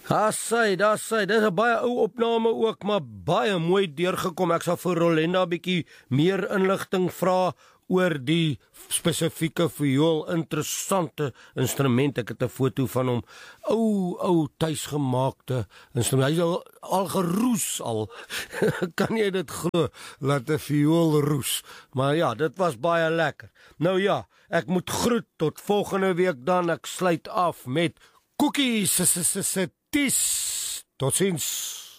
Daar sy, dit is 'n baie ou opname ook, maar baie mooi deurgekom. Ek sal vir Rolenda 'n bietjie meer inligting vra oor die spesifieke viool, interessante instrument. Ek het 'n foto van hom, ou tuisgemaakte instrument. Hy is al geroes al. Kan jy dit glo, laat 'n viool roes? Maar ja, dit was baie lekker. Nou ja, ek moet groet tot volgende week dan. Ek sluit af met Cookies, tis. Tot ziens.